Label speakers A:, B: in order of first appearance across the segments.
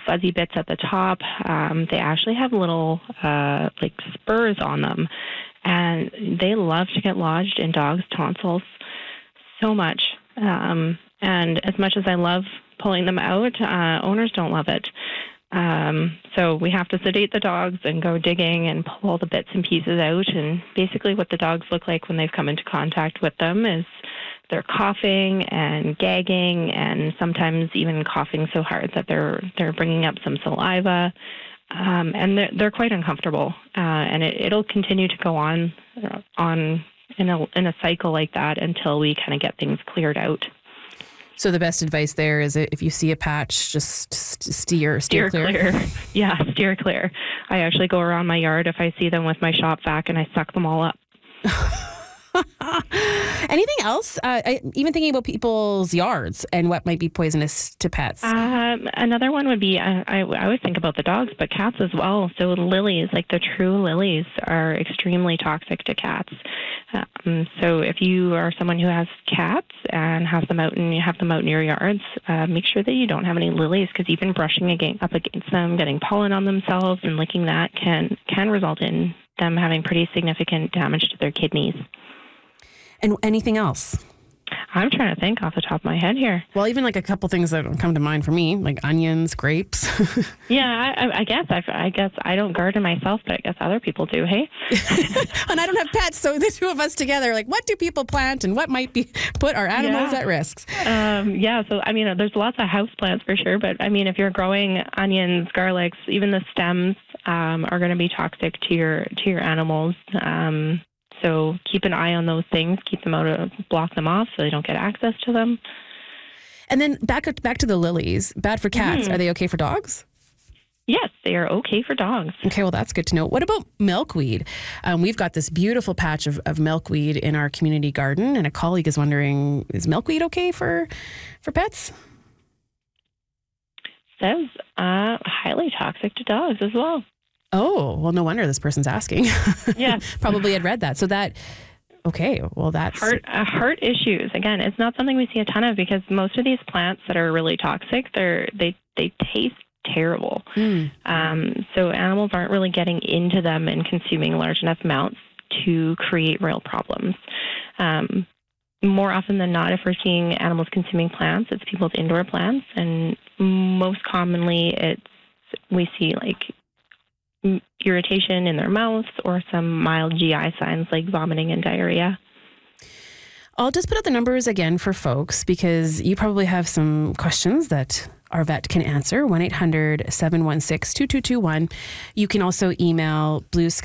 A: fuzzy bits at the top. They actually have little like spurs on them, and they love to get lodged in dogs' tonsils so much. And as much as I love pulling them out, owners don't love it. So we have to sedate the dogs and go digging and pull all the bits and pieces out. And basically what the dogs look like when they've come into contact with them is they're coughing and gagging, and sometimes even coughing so hard that they're bringing up some saliva. And they're quite uncomfortable. And it'll continue to go on in a cycle like that until we kind of get things cleared out.
B: So the best advice there is if you see a patch, just steer clear.
A: Yeah, steer clear. I actually go around my yard if I see them with my shop vac and I suck them all up.
B: Anything else? Even thinking about people's yards and what might be poisonous to pets.
A: Another one would be, I always think about the dogs, but cats as well. So lilies, like the true lilies, are extremely toxic to cats. So if you are someone who has cats and has them out and you have them out in your yards, make sure that you don't have any lilies, because even brushing up against them, getting pollen on themselves and licking that can result in them having pretty significant damage to their kidneys.
B: And anything else?
A: I'm trying to think off the top of my head here.
B: Well, even like a couple things that come to mind for me, like onions, grapes.
A: Yeah, I guess I don't garden myself, but I guess other people do, hey?
B: And I don't have pets, so the two of us together, like, what do people plant and what might be put our animals at risk?
A: So I mean, there's lots of house plants for sure, but I mean, if you're growing onions, garlics, even the stems are going to be toxic to your animals. So keep an eye on those things, keep them out, block them off so they don't get access to them.
B: And then back to the lilies, bad for cats. Mm-hmm. Are they okay for dogs?
A: Yes, they are okay for dogs.
B: Okay, well, that's good to know. What about milkweed? We've got this beautiful patch of milkweed in our community garden, and a colleague is wondering, is milkweed okay for pets?
A: Says highly toxic to dogs as well.
B: Oh, well, no wonder this person's asking.
A: Yeah.
B: Probably had read that. So okay, well, that's...
A: Heart issues. Again, it's not something we see a ton of because most of these plants that are really toxic, they taste terrible. So animals aren't really getting into them and consuming large enough amounts to create real problems. More often than not, if we're seeing animals consuming plants, it's people's indoor plants. And most commonly, we see like irritation in their mouths or some mild GI signs like vomiting and diarrhea.
B: I'll just put out the numbers again for folks because you probably have some questions that our vet can answer. 1-800-716-2221. You can also email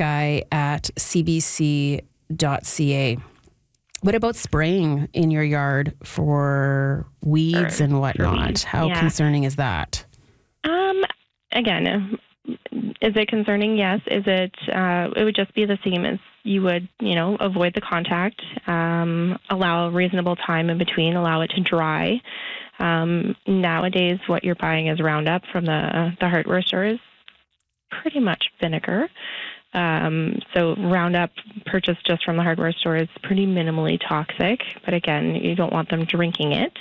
B: bluesky@cbc.ca. What about spraying in your yard for weeds and whatnot? How concerning is that?
A: Again, is it concerning? Yes. Is it? It would just be the same as you would, avoid the contact, allow a reasonable time in between, allow it to dry. Nowadays, what you're buying as Roundup from the hardware store is pretty much vinegar. So Roundup purchased just from the hardware store is pretty minimally toxic, but again, you don't want them drinking it.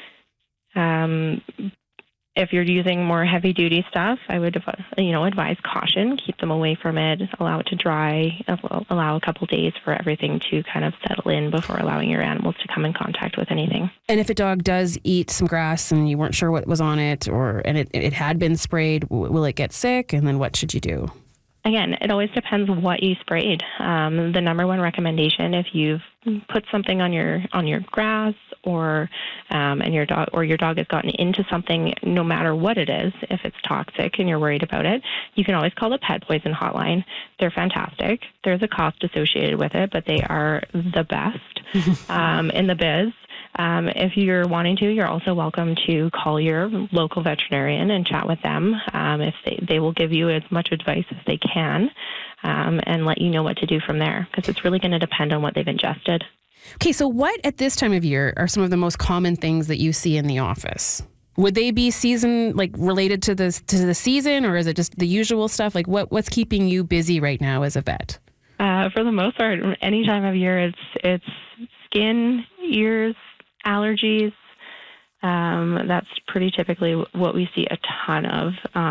A: If you're using more heavy-duty stuff, I would, advise caution. Keep them away from it. Allow it to dry. Allow a couple days for everything to kind of settle in before allowing your animals to come in contact with anything.
B: And if a dog does eat some grass and you weren't sure what was on it, and it had been sprayed, will it get sick? And then what should you do?
A: Again, it always depends what you sprayed. The number one recommendation, if you've put something on your grass or your dog has gotten into something, no matter what it is, if it's toxic and you're worried about it, you can always call the pet poison hotline. They're fantastic. There's a cost associated with it, but they are the best in the biz. If you're wanting to, you're also welcome to call your local veterinarian and chat with them. If they will give you as much advice as they can and let you know what to do from there, because it's really going to depend on what they've ingested.
B: Okay, so what at this time of year are some of the most common things that you see in the office? Would they be related to the season, or is it just the usual stuff? Like what's keeping you busy right now as a vet?
A: For the most part, any time of year, it's skin, ears, allergies. That's pretty typically what we see a ton of.